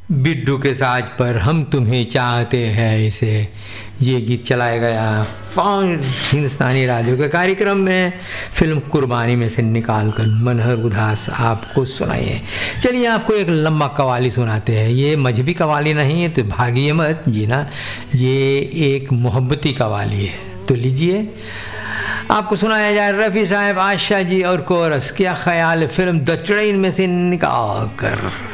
बिड्डू के साज पर हम तुम्हें चाहते हैं इसे, ये गीत चलाया गया हिंदुस्तानी राडियो के कार्यक्रम में फिल्म कुर्बानी में से निकालकर मनहर उदास आपको सुनाइए। चलिए आपको एक लंबा कवाली सुनाते हैं। ये मजहबी कवाली नहीं है तो भागिए मत जी ना, ये एक मोहब्बती कवाली है। तो लीजिए आपको सुनाया जाए रफ़ी साहब, आशा जी और कोरस। क्या ख्याल है फिल्म द ट्रेन में से निकाल कर।